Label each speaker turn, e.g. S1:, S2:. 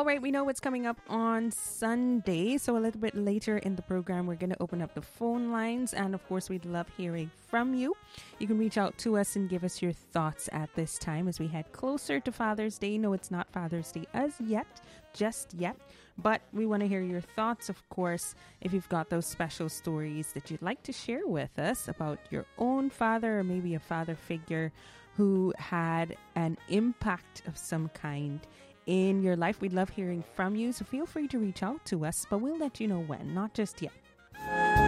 S1: All right, we know what's coming up on Sunday. So a little bit later in the program, we're going to open up the phone lines. And of course, we'd love hearing from you. You can reach out to us and give us your thoughts at this time as we head closer to Father's Day. No, it's not Father's Day as yet, just yet. But we want to hear your thoughts, of course, if you've got those special stories that you'd like to share with us about your own father or maybe a father figure who had an impact of some kind in your life. We'd love hearing from you, so feel free to reach out to us, but we'll let you know when, not just yet.